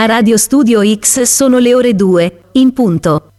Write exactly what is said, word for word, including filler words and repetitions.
A Radio Studio X sono le ore due, in punto.